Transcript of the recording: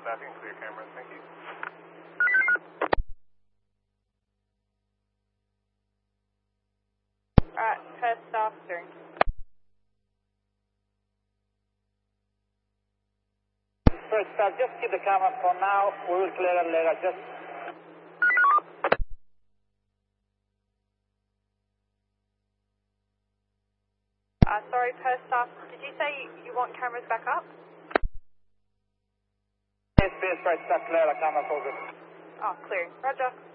Staffing, clear cameras, thank you. First officer. First staff, just keep the camera for now. We will clear it later. Just. Sorry, first staff. Did you say you want cameras back up? Yes, please, first staff, clear the camera focus. Oh, clear. Roger.